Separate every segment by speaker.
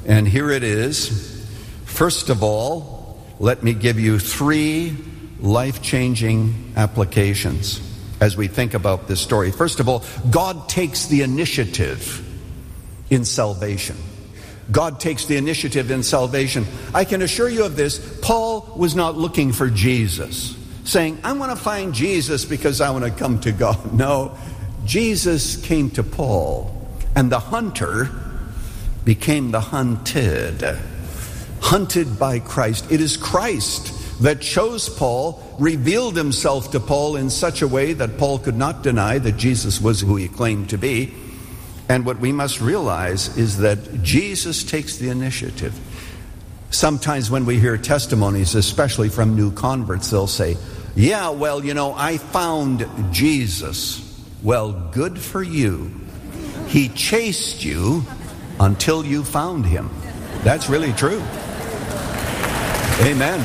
Speaker 1: And here it is. First of all, let me give you 3 life-changing applications as we think about this story. First of all, God takes the initiative in salvation. God takes the initiative in salvation. I can assure you of this. Paul was not looking for Jesus, saying, I want to find Jesus because I want to come to God. No, Jesus came to Paul, and the hunter became the hunted by Christ. It is Christ that chose Paul, revealed himself to Paul in such a way that Paul could not deny that Jesus was who he claimed to be. And what we must realize is that Jesus takes the initiative. Sometimes when we hear testimonies, especially from new converts, they'll say, yeah, well, I found Jesus. Well, good for you. He chased you until you found him. That's really true. Amen.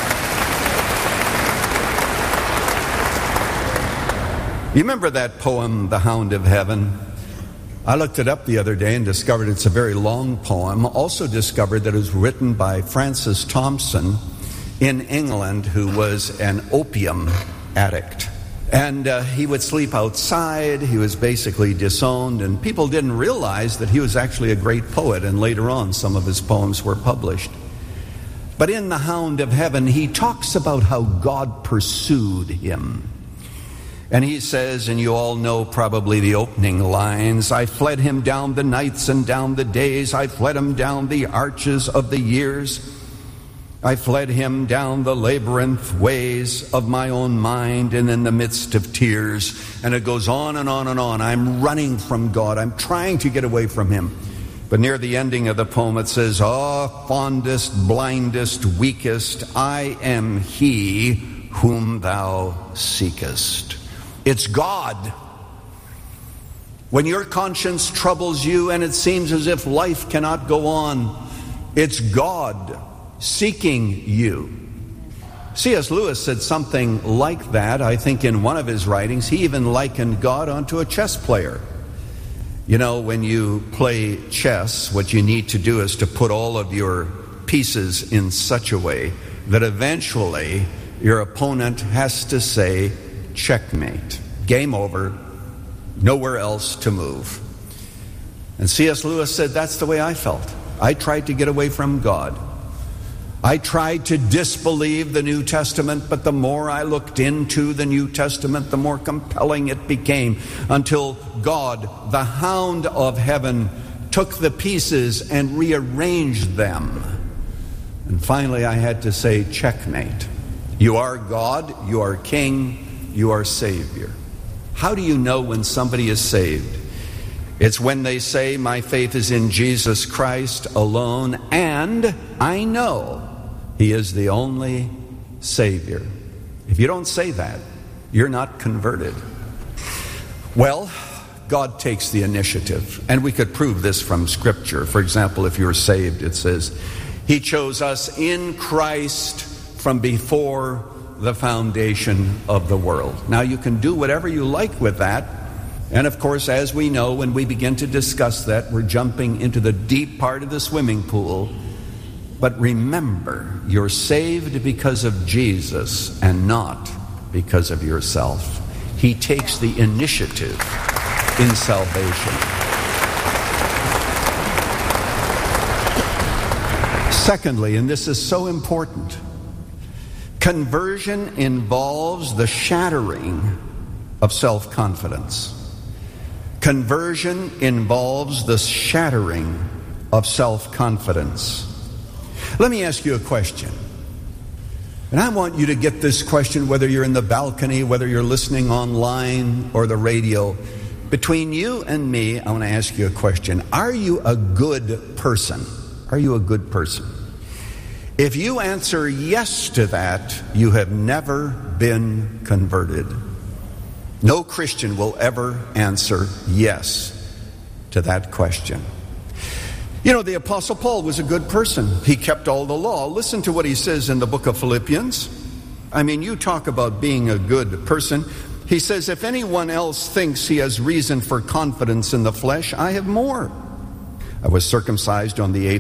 Speaker 1: You remember that poem, The Hound of Heaven? I looked it up the other day and discovered it's a very long poem. Also discovered that it was written by Francis Thompson in England, who was an opium addict. And he would sleep outside. He was basically disowned, and people didn't realize that he was actually a great poet, and later on some of his poems were published. But in The Hound of Heaven, he talks about how God pursued him. And he says, and you all know probably the opening lines, I fled him down the nights and down the days. I fled him down the arches of the years. I fled him down the labyrinth ways of my own mind and in the midst of tears. And it goes on and on and on. I'm running from God. I'm trying to get away from him. But near the ending of the poem it says, fondest, blindest, weakest, I am he whom thou seekest. It's God. When your conscience troubles you and it seems as if life cannot go on, it's God seeking you. C.S. Lewis said something like that, I think, in one of his writings. He even likened God onto a chess player. When you play chess, what you need to do is to put all of your pieces in such a way that eventually your opponent has to say, checkmate. Game over. Nowhere else to move. And C.S. Lewis said, that's the way I felt. I tried to get away from God. I tried to disbelieve the New Testament, but the more I looked into the New Testament, the more compelling it became, until God, the Hound of Heaven, took the pieces and rearranged them. And finally I had to say, checkmate. You are God, you are King, you are Savior. How do you know when somebody is saved? It's when they say, my faith is in Jesus Christ alone, and I know he is the only Savior. If you don't say that, you're not converted. Well, God takes the initiative, and we could prove this from Scripture. For example, if you're saved, it says, he chose us in Christ from before the foundation of the world. Now, you can do whatever you like with that. And of course, as we know, when we begin to discuss that, we're jumping into the deep part of the swimming pool. But remember, you're saved because of Jesus and not because of yourself. He takes the initiative in salvation. Secondly, and this is so important, conversion involves the shattering of self-confidence. Conversion involves the shattering of self-confidence. Let me ask you a question. And I want you to get this question, whether you're in the balcony, whether you're listening online or the radio. Between you and me, I want to ask you a question. Are you a good person? Are you a good person? If you answer yes to that, you have never been converted. No Christian will ever answer yes to that question. The Apostle Paul was a good person. He kept all the law. Listen to what he says in the book of Philippians. You talk about being a good person. He says, if anyone else thinks he has reason for confidence in the flesh, I have more. I was circumcised on the 8th